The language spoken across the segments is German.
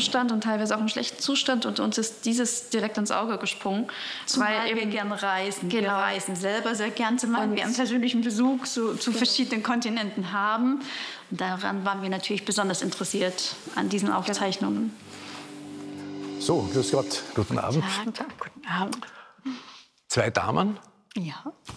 Zustand und teilweise auch im schlechten Zustand. Und uns ist dieses direkt ins Auge gesprungen. Weil wir gerne reisen. Genau. Wir reisen selber sehr gern, zumal wir einen persönlichen Besuch zu verschiedenen Kontinenten haben. Und daran waren wir natürlich besonders interessiert, an diesen Aufzeichnungen. So, grüß Gott. Guten Abend. Guten Abend. 2 Damen, Ja.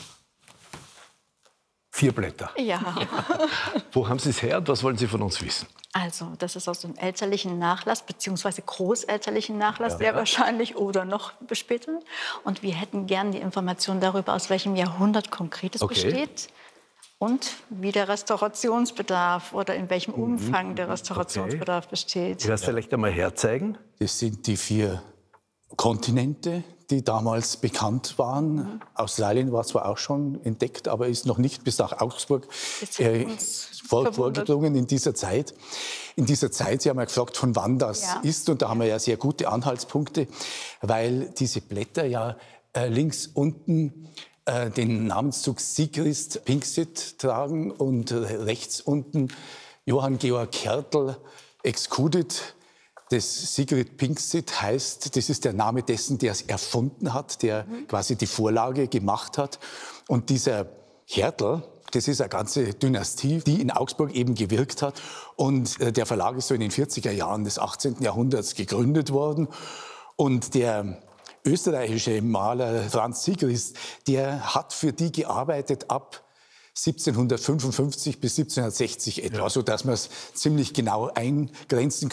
4 Blätter. Ja, Wo haben Sie es her und was wollen Sie von uns wissen? also das ist aus dem elterlichen Nachlass, beziehungsweise großelterlichen Nachlass sehr wahrscheinlich oder noch später. Und wir hätten gern die Information darüber, aus welchem Jahrhundert konkret es besteht und wie der Restaurationsbedarf oder in welchem Umfang der Restaurationsbedarf besteht. Ich werde es vielleicht einmal herzeigen. Das sind die 4 Kontinente, die damals bekannt waren. Australien war zwar auch schon entdeckt, aber ist noch nicht bis nach Augsburg vorgedrungen in dieser Zeit. In dieser Zeit, Sie haben ja gefragt, von wann das ist, und da haben wir ja sehr gute Anhaltspunkte, weil diese Blätter ja links unten den Namenszug Sigrist Pinksit tragen und rechts unten Johann Georg Kärtl excudit. Das Sigrid Pinksit heißt, das ist der Name dessen, der es erfunden hat, der quasi die Vorlage gemacht hat. Und dieser Kärtl, das ist eine ganze Dynastie, die in Augsburg eben gewirkt hat. Und der Verlag ist so in den 40er Jahren des 18. Jahrhunderts gegründet worden. Und der österreichische Maler Franz Sigrist, der hat für die gearbeitet ab 1755 bis 1760 etwa, so dass man es ziemlich genau eingrenzen